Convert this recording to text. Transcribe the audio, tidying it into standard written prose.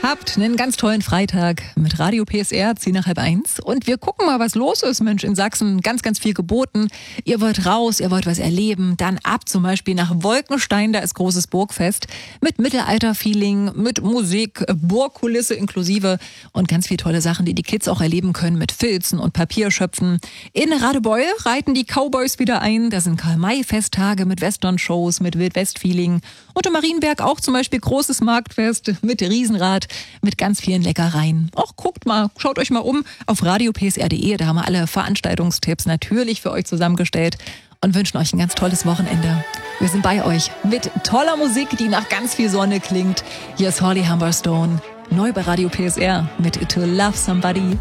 Habt einen ganz tollen Freitag mit Radio PSR, 10:30. Und wir gucken mal, was los ist, Mensch, in Sachsen. Ganz, ganz viel geboten. Ihr wollt raus, ihr wollt was erleben. Dann ab zum Beispiel nach Wolkenstein, da ist großes Burgfest. Mit Mittelalter-Feeling, mit Musik, Burgkulisse inklusive und ganz viele tolle Sachen, die die Kids auch erleben können mit Filzen und Papierschöpfen. In Radebeul reiten die Cowboys wieder ein. Da sind Karl-May-Festtage mit Western-Shows, mit Wildwest-Feeling. Und in Marienberg auch zum Beispiel großes Marktfest mit Riesenrad, mit ganz vielen Leckereien. Och, guckt mal, schaut euch mal um auf radiopsr.de. Da haben wir alle Veranstaltungstipps natürlich für euch zusammengestellt und wünschen euch ein ganz tolles Wochenende. Wir sind bei euch mit toller Musik, die nach ganz viel Sonne klingt. Hier ist Holly Humberstone, neu bei Radio PSR mit To Love Somebody.